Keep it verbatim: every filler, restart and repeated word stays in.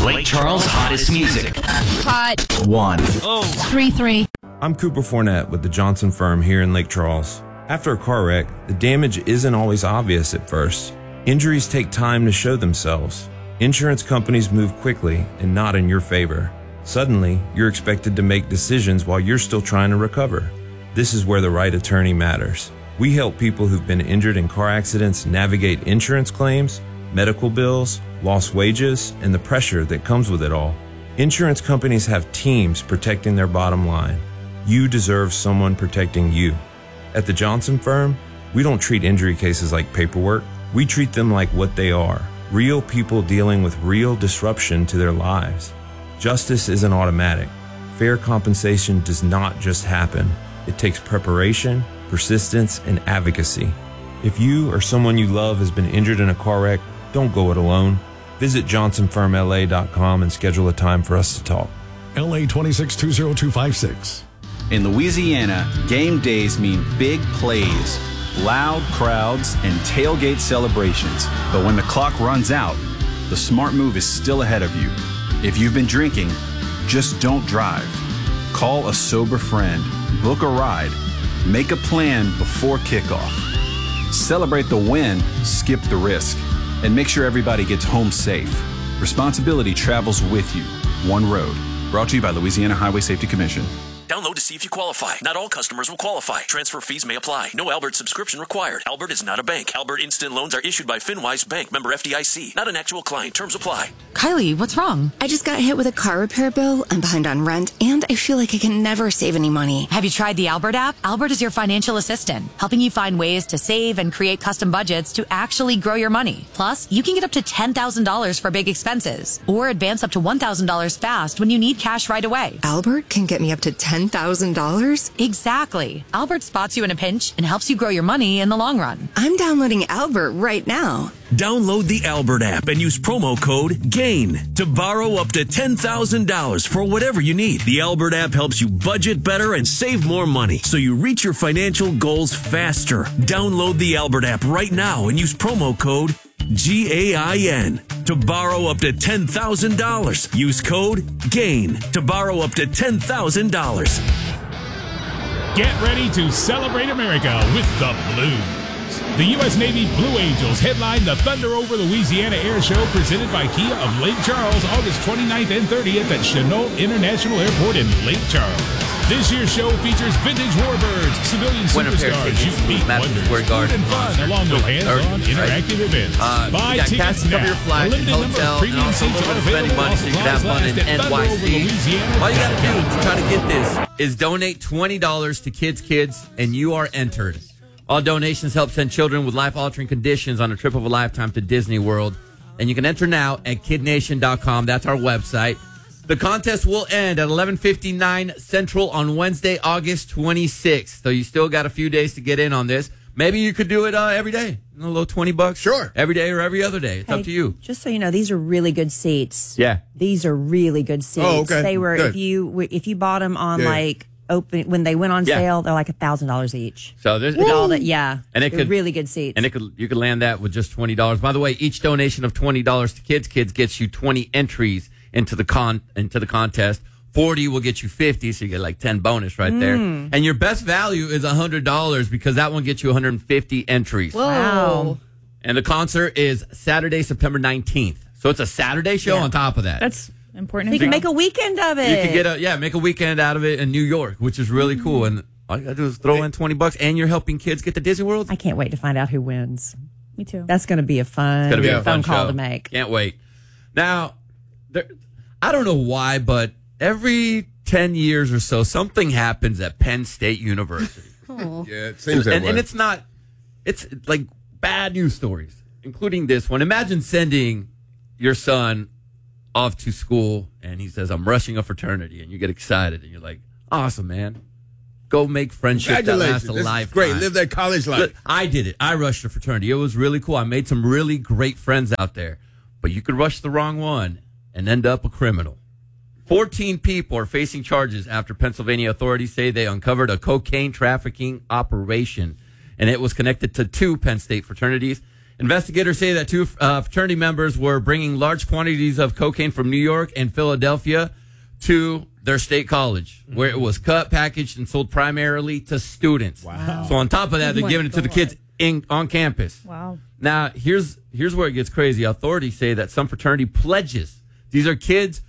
Lake Charles' hottest music. Hot One. Oh. Three, three. I'm Cooper Fournette with the Johnson Firm here in Lake Charles. After a car wreck, the damage isn't always obvious at first. Injuries take time to show themselves. Insurance companies move quickly and not in your favor. Suddenly, you're expected to make decisions while you're still trying to recover. This is where the right attorney matters. We help people who've been injured in car accidents navigate insurance claims, medical bills, lost wages, and the pressure that comes with it all. Insurance companies have teams protecting their bottom line. You deserve someone protecting you. At the Johnson Firm, we don't treat injury cases like paperwork. We treat them like what they are, real people dealing with real disruption to their lives. Justice isn't automatic. Fair compensation does not just happen. It takes preparation, persistence, and advocacy. If you or someone you love has been injured in a car wreck, don't go it alone. Visit johnson firm l a dot com and schedule a time for us to talk. L A two six two zero two five six. In Louisiana, game days mean big plays, loud crowds, and tailgate celebrations. But when the clock runs out, the smart move is still ahead of you. If you've been drinking, just don't drive. Call a sober friend, book a ride, make a plan before kickoff. Celebrate the win, skip the risk, and make sure everybody gets home safe. Responsibility travels with you. One road. Brought to you by Louisiana Highway Safety Commission. Download to see if you qualify. Not all customers will qualify. Transfer fees may apply. No Albert subscription required. Albert is not a bank. Albert Instant Loans are issued by FinWise Bank, member F D I C. Not an actual client. Terms apply. Kylie, what's wrong? I just got hit with a car repair bill. I'm behind on rent, and I feel like I can never save any money. Have you tried the Albert app? Albert is your financial assistant, helping you find ways to save and create custom budgets to actually grow your money. Plus, you can get up to ten thousand dollars for big expenses, or advance up to one thousand dollars fast when you need cash right away. Albert can get me up to ten thousand dollars? Exactly. Albert spots you in a pinch and helps you grow your money in the long run. I'm downloading Albert right now. Download the Albert app and use promo code GAIN to borrow up to ten thousand dollars for whatever you need. The Albert app helps you budget better and save more money so you reach your financial goals faster. Download the Albert app right now and use promo code G A I N to borrow up to ten thousand dollars. Use code GAIN to borrow up to ten thousand dollars. Get ready to celebrate America with the Blues. The U S Navy Blue Angels headline the Thunder Over Louisiana Air Show presented by Kia of Lake Charles August twenty-ninth and thirtieth at Chennault International Airport in Lake Charles. This year's show features vintage warbirds, civilian superstars, you meet wonders, food and fun, along with hands-on interactive events. Uh, Buy got tickets cash to cover now. your flight and hotel, and also a little bit of spending money so you can have fun in N Y C. All you got to do to try to get this is donate twenty dollars to Kids Kids, and you are entered. All donations help send children with life-altering conditions on a trip of a lifetime to Disney World. And you can enter now at kid nation dot com. That's our website. The contest will end at eleven fifty-nine Central on Wednesday, August twenty-sixth. So you still got a few days to get in on this. Maybe you could do it uh, every day. A little twenty bucks. Sure. Every day or every other day. It's hey, up to you. Just so you know, these are really good seats. Yeah. These are really good seats. Oh, okay. They were, Good. if you if you bought them on Yeah. like open, when they went on Yeah. sale, they're like a thousand dollars each. So there's With all that, yeah. And it They're could really good seats. And it could you could land that with just twenty dollars. By the way, each donation of twenty dollars to Kids Kids gets you twenty entries into the con into the contest. forty will get you fifty, so you get like ten bonus right there. Mm. And your best value is one hundred dollars because that one gets you one hundred fifty entries. Whoa. Wow. And the concert is Saturday, September nineteenth. So it's a Saturday show Yeah. on top of that. That's important. So you can make a weekend of it. You can get a yeah, make a weekend out of it in New York, which is really cool. And all you gotta do is throw in twenty bucks, and you're helping kids get to Disney World. I can't wait to find out who wins. Me too. That's going to be a fun, It's gonna be a phone fun call show. to make. Can't wait. Now, there, I don't know why, but every ten years or so, something happens at Penn State University. Oh. Yeah, it seems that and, way. and it's not. It's like bad news stories, including this one. Imagine sending your son off to school, and he says, "I'm rushing a fraternity," and you get excited, and you're like, "Awesome, man! Go make friendships that last a This is lifetime." great. Live that college life. Look, I did it. I rushed a fraternity. It was really cool. I made some really great friends out there. But you could rush the wrong one and end up a criminal. fourteen people are facing charges after Pennsylvania authorities say they uncovered a cocaine trafficking operation, and it was connected to two Penn State fraternities. Investigators say that two uh, fraternity members were bringing large quantities of cocaine from New York and Philadelphia to their state college, mm-hmm. where it was cut, packaged, and sold primarily to students. Wow. So on top of that, they're Oh giving it to the God. kids in, on campus. Wow. Now, here's here's where it gets crazy. Authorities say that some fraternity pledges. These are kids